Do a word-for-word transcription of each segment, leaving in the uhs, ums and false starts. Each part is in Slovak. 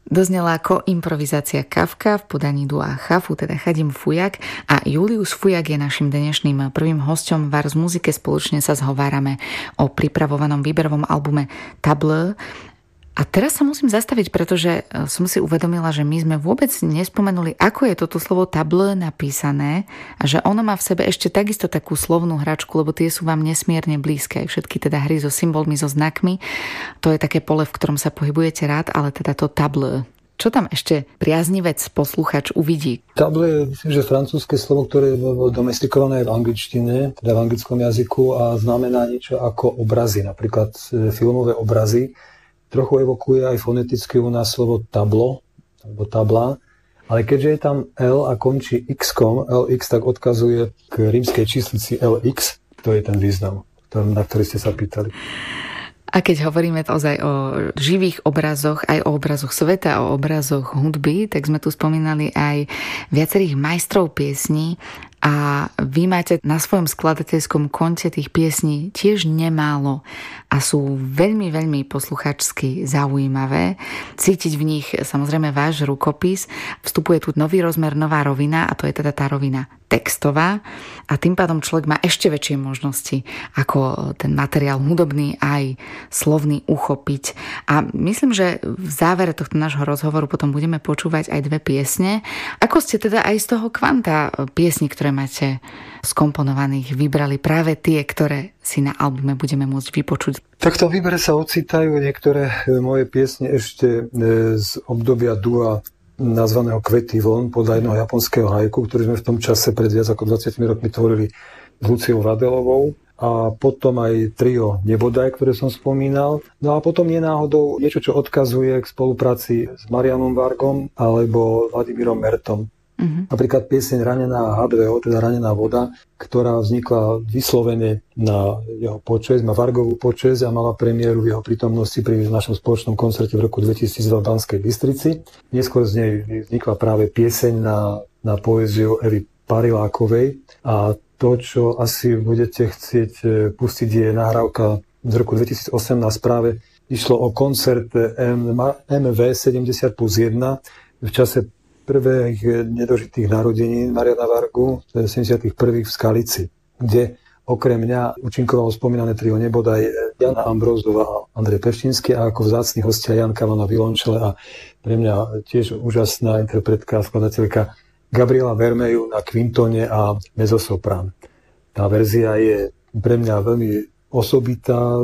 Doznela ako improvizácia Kafka v podaní Dua Chafu, teda Chadim Fujak, a Julius Fujak je našim dnešným prvým hosťom v Ars Muzike. Spoločne sa zhovárame o pripravovanom výberovom albume Table. A teraz sa musím zastaviť, pretože som si uvedomila, že my sme vôbec nespomenuli, ako je toto slovo table napísané a že ono má v sebe ešte takisto takú slovnú hračku, lebo tie sú vám nesmierne blízke. Všetky teda hry so symbolmi, so znakmi. To je také pole, v ktorom sa pohybujete rád, ale teda to table. Čo tam ešte priaznivec posluchač uvidí? Table je, myslím, že francúzske slovo, ktoré bolo domestikované v angličtine, teda v anglickom jazyku, a znamená niečo ako obrazy, napríklad filmové obrazy. Trochu evokuje aj foneticky u nás slovo tablo, alebo tabla, ale keďže je tam L a končí X-kom, L X, tak odkazuje k rímskej číslici L X, to je ten význam, na ktorý ste sa pýtali. A keď hovoríme ozaj o živých obrazoch, aj o obrazoch sveta, o obrazoch hudby, tak sme tu spomínali aj viacerých majstrov piesní a vy máte na svojom skladateľskom konte tých piesní tiež nemálo a sú veľmi, veľmi posluchačsky zaujímavé. Cítiť v nich samozrejme váš rukopis. Vstupuje tu nový rozmer, nová rovina, a to je teda tá rovina textová, a tým pádom človek má ešte väčšie možnosti ako ten materiál hudobný aj slovný uchopiť. A myslím, že v závere tohto nášho rozhovoru potom budeme počúvať aj dve piesne. Ako ste teda aj z toho kvanta piesní, ktoré máte skomponovaných, vybrali práve tie, ktoré si na albume budeme môcť vypočuť? Tak v tom výbere sa ocitajú niektoré moje piesne ešte z obdobia dua nazvaného Kvety vln podľa jedného japonského haiku, ktorý sme v tom čase pred viac ako dvadsiatimi rokmi tvorili s Luciou Vadelovou, a potom aj trio Nebodaj, ktoré som spomínal. No a potom nie náhodou niečo, čo odkazuje k spolupráci s Marianom Vargom alebo Vladimírom Mertom. Uh-huh. Napríklad pieseň Ranená há dve ó, teda Ranená voda, ktorá vznikla vyslovene na jeho počesť, má Vargovú počesť a mala premiéru v jeho prítomnosti pri našom spoločnom koncerte v roku dvetisícdva v Banskej Bystrici. Neskôr z nej vznikla práve pieseň na, na poéziu Evy Parilákovej, a to, čo asi budete chcieť pustiť, je nahrávka z roku dvetisícosemnásť. Práve išlo o koncert em vé sedemdesiat plus jeden v čase prvých nedožitých narodenín Mariana Vargu v sedemdesiatych prvých v Skalici, kde okrem mňa účinkovalo spomínané trio Nebodaj Jana Ambrózova a Andrej Pevčínsky, a ako vzácni hostia Jan Kava na violončele a pre mňa tiež úžasná interpretka a skladateľka Gabriela Vermeju na kvintone a mezosoprán. Tá verzia je pre mňa veľmi osobitá,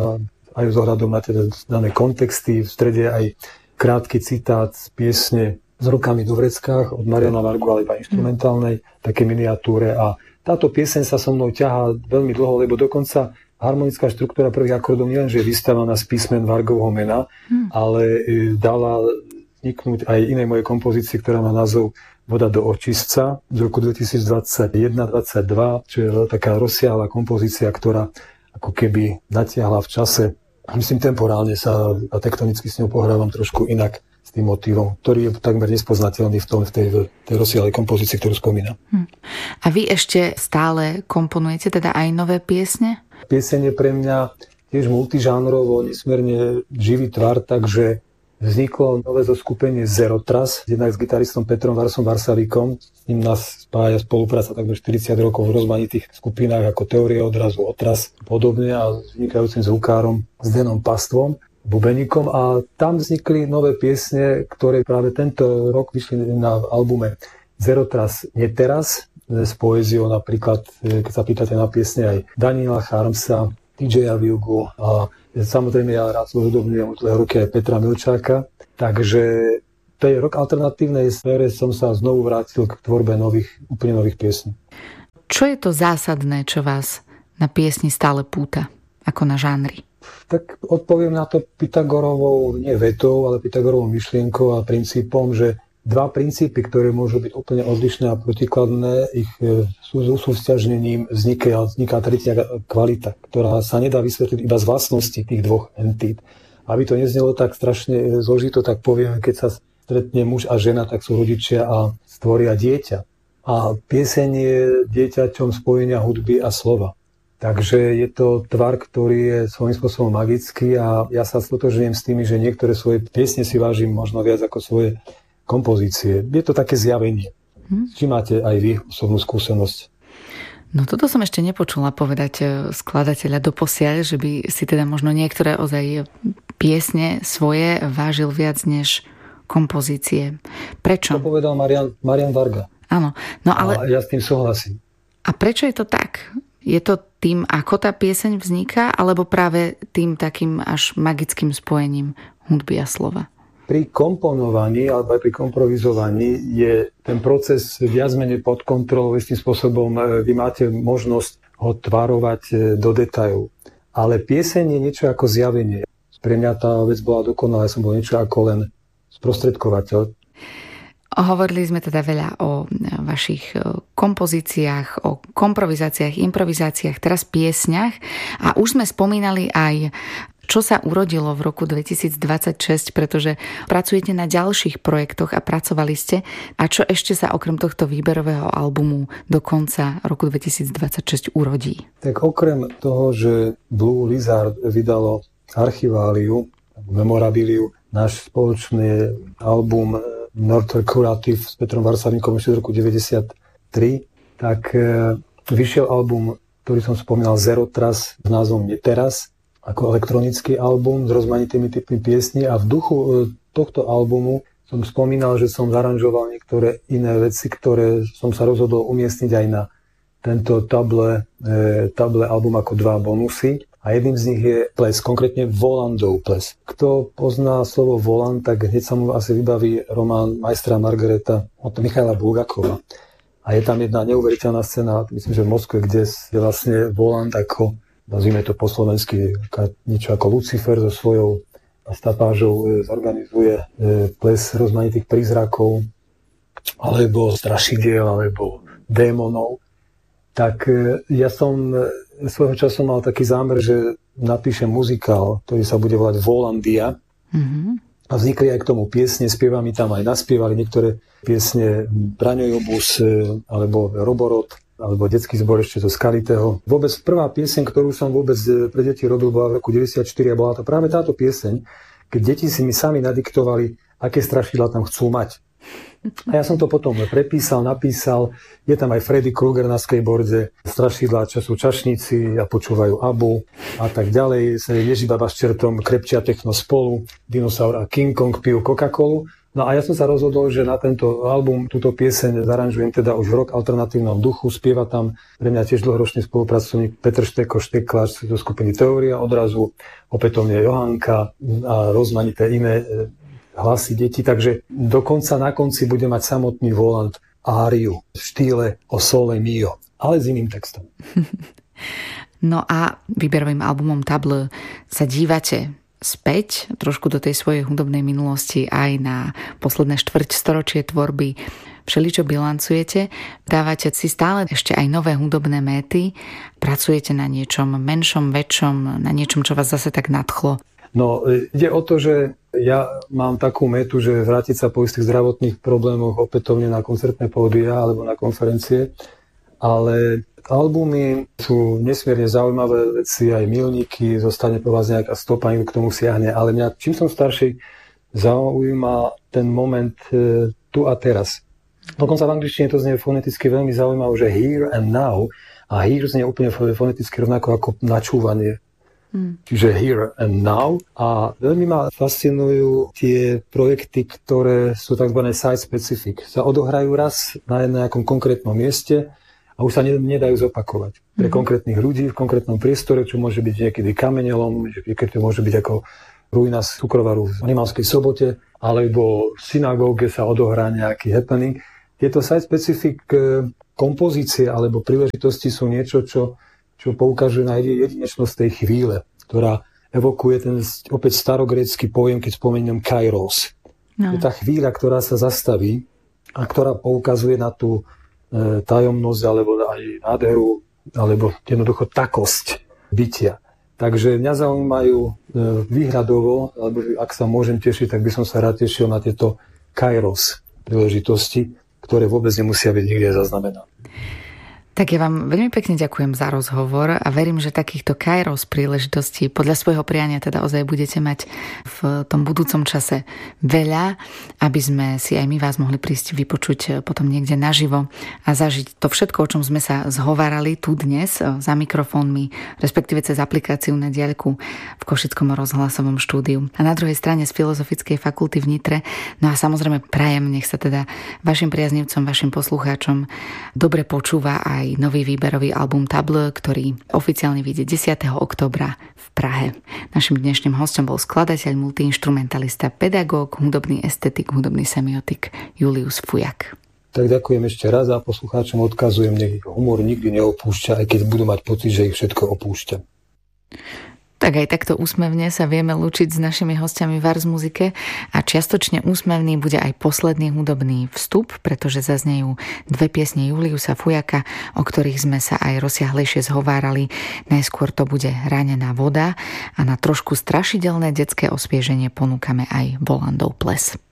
aj s ohľadom na tie dané kontexty. V strede aj krátky citát z piesne S rukami do vreckách od Mariana Vargu, ale iba instrumentálnej, také miniatúre. A táto pieseň sa so mnou ťahá veľmi dlho, lebo dokonca harmonická štruktúra prvých akordov nie len, že je vystavaná z písmen Vargovho mena, hmm. ale dala vzniknúť aj inej mojej kompozícii, ktorá má názov Voda do očistca z roku dvetisícdvadsaťjeden dvadsaťdva, čo je taká rozsiahla kompozícia, ktorá ako keby natiahla v čase. Myslím, temporálne sa a tektonicky s ňou pohrávam trošku inak s tým motívom, ktorý je takmer nespoznateľný v, tom, v tej, tej rozsiahlej kompozícii, ktorú spomínam. Hm. A vy ešte stále komponujete teda aj nové piesne? Pieseň je pre mňa tiež multižánrovo, nesmierne živý tvar, takže vzniklo nové zoskupenie Zerotras, jednak s gitaristom Petrom Varsom Varsavíkom. S ním nás spája spolupráca takmer štyridsať rokov v rozmanitých skupinách ako Teórie odrazu, Otras a podobne, a vznikajúcim zvukárom Zdenom Pastvom, bubeníkom, a tam vznikli nové piesne, ktoré práve tento rok vyšli na albume Zerotras Neteraz s poéziou, napríklad, keď sa pýtate na piesne, aj Daniela Charmsa, dý džeja Vilgu a samozrejme ja rád hudobňujem od dlhé roky aj Petra Milčáka. Takže v tej rock alternatívnej sfére som sa znovu vrátil k tvorbe nových, úplne nových piesní. Čo je to zásadné, čo vás na piesni stále púta, ako na žánri? Tak odpoviem na to Pythagorovou, nie vetou, ale Pythagorovou myšlienkou a princípom, že dva princípy, ktoré môžu byť úplne odlišné a protikladné, ich súvzťažnením vzniká, vzniká tretia kvalita, ktorá sa nedá vysvetliť iba z vlastnosti tých dvoch entít. Aby to neznelo tak strašne zložito, tak poviem, keď sa stretne muž a žena, tak sú rodičia a stvoria dieťa. A pieseň je dieťaťom spojenia hudby a slova. Takže je to tvar, ktorý je svojím spôsobom magický a ja sa stotožňujem s tými, že niektoré svoje piesne si vážim možno viac ako svoje kompozície. Je to také zjavenie. Hm? Či máte aj vy osobnú skúsenosť? No toto som ešte nepočula povedať skladateľa doposiaľ, že by si teda možno niektoré ozaj piesne svoje vážil viac než kompozície. Prečo? To povedal Marian, Marian Varga. Áno. No ale... A ja s tým súhlasím. A prečo je to tak? Je to tým, ako tá pieseň vzniká, alebo práve tým takým až magickým spojením hudby a slova? Pri komponovaní alebo aj pri komprovizovaní je ten proces viac menej pod kontrolou. Istým spôsobom vy máte možnosť ho tvarovať do detailov. Ale pieseň je niečo ako zjavenie. Pre mňa tá vec bola dokonalá, ja som bol niečo ako len sprostredkovateľ. Hovorili sme teda veľa o vašich kompozíciách, o komprovizáciách, improvizáciách, teraz piesňach a už sme spomínali aj, čo sa urodilo v roku dvetisícdvadsaťšesť, pretože pracujete na ďalších projektoch a pracovali ste. A čo ešte sa okrem tohto výberového albumu do konca roku dvetisícdvadsaťšesť urodí? Tak okrem toho, že Blue Lizard vydalo archiváliu, memorabiliu, náš spoločný album Northern Curative s Petrom Varsavinkom ešte z roku deväťdesiattri, tak e, vyšiel album, ktorý som spomínal, Zerotras s názvom Neteraz, ako elektronický album s rozmanitými typmi piesní a v duchu e, tohto albumu som spomínal, že som zaranžoval niektoré iné veci, ktoré som sa rozhodol umiestniť aj na tento table, e, table album ako dva bonusy. A jedným z nich je ples, konkrétne Volandov ples. Kto pozná slovo Voland, tak hneď sa mu asi vybaví román Majstra Margareta od Michaila Bulgakova. A je tam jedna neuveriteľná scéna, myslím, že v Moskve, kde je vlastne Voland ako, nazvime to po slovensky, niečo ako Lucifer so svojou stapážou zorganizuje ples rozmanitých prízrakov, alebo strašidiel, alebo démonov. Tak ja som svojho času mal taký zámer, že napíšem muzikál, ktorý sa bude volať Volandia. Mm-hmm. A vznikli aj k tomu piesne, spievami tam aj naspievali niektoré piesne Braňo Jobus, alebo Roborod, alebo detský zbor ešte zo Skalitého. Vôbec prvá pieseň, ktorú som vôbec pre deti robil, bola v roku deväťdesiatštyri a bola to práve táto pieseň, keď deti si mi sami nadiktovali, aké strašidlá tam chcú mať. A ja som to potom prepísal, napísal. Je tam aj Freddy Krueger na skateboarde, strašidlá, čo sú čašníci a počúvajú Abu a tak ďalej. Ježibaba s čertom krepčia techno spolu, Dinosaur a King Kong pijú Coca-Colu. No a ja som sa rozhodol, že na tento album túto pieseň zaranžujem teda už v rock alternatívnom duchu. Spieva tam pre mňa tiež dlhoročný spolupracovník Petr Šteko Štekláč zo skupiny Teória, odrazu opätovne Johanka a rozmanité iné hlasy detí, takže dokonca na konci bude mať samotný Voland áriu v štýle O Sole Mio, ale s iným textom. No a výberovým albumom Table sa dívate späť trošku do tej svojej hudobnej minulosti aj na posledné štvrť storočie tvorby. Všeličo bilancujete, dávate si stále ešte aj nové hudobné méty, pracujete na niečom menšom, väčšom, na niečom, čo vás zase tak nadchlo. No, ide o to, že ja mám takú metu, že vrátiť sa po istých zdravotných problémoch opätovne na koncertné pódia alebo na konferencie, ale albumy sú nesmierne zaujímavé veci, aj milníky, zostane po vás nejaká stopa, niekto k tomu siahne, ale mňa, čím som starší, zaujíma ten moment e, tu a teraz. Dokonca v angličtine to znie foneticky veľmi zaujímavé, že here and now, a here znie úplne foneticky rovnako ako načúvanie. Hmm. Čiže here and now. A veľmi ma fascinujú tie projekty, ktoré sú tzv. Site specific. Sa odohrajú raz na nejakom konkrétnom mieste a už sa nedajú zopakovať. Pre hmm. konkrétnych ľudí v konkrétnom priestore, čo môže byť niekedy kameňelom, niekedy to môže byť ako ruina z cukrovaru v Rimavskej Sobote, alebo v synagóge sa odohrá nejaký happening. Tieto site specific kompozície alebo príležitosti sú niečo, čo čo poukáže na jedinečnosť tej chvíle, ktorá evokuje ten opäť starogrécky pojem, keď spomeniem kairos. No. Je tá chvíľa, ktorá sa zastaví a ktorá poukazuje na tú e, tajomnosť, alebo aj nádheru, alebo jednoducho takosť bytia. Takže mňa zaujímajú e, výhradovo, alebo ak sa môžem tešiť, tak by som sa rád tešil na tieto kairos príležitosti, ktoré vôbec nemusia byť nikde zaznamenané. Tak ja vám veľmi pekne ďakujem za rozhovor a verím, že takýchto kairos príležitostí podľa svojho priania teda ozaj budete mať v tom budúcom čase veľa, aby sme si aj my vás mohli prísť vypočuť potom niekde naživo a zažiť to všetko, o čom sme sa zhovárali tu dnes za mikrofónmi, respektíve cez aplikáciu na diaľku v Košickom rozhlasovom štúdiu. A na druhej strane z Filozofickej fakulty v Nitre. No a samozrejme prajem, nech sa teda vašim priaznivcom, vašim poslucháčom dobre počúva aj aj nový výberový album Table, ktorý oficiálne vyjde desiateho októbra v Prahe. Našim dnešným hostom bol skladateľ, multiinštrumentalista, pedagóg, hudobný estetik, hudobný semiotik Julius Fujak. Tak ďakujem ešte raz a poslucháčom odkazujem, nech ich humor nikdy neopúšťa, aj keď budú mať pocit, že ich všetko opúšťa. Tak aj takto úsmevne sa vieme lúčiť s našimi hostiami v Ars Muzike a čiastočne úsmevný bude aj posledný hudobný vstup, pretože zaznejú dve piesne Juliusa Fujaka, o ktorých sme sa aj rozsiahlejšie zhovárali. Najskôr to bude Ranená voda a na trošku strašidelné detské osvieženie ponúkame aj Volandov ples.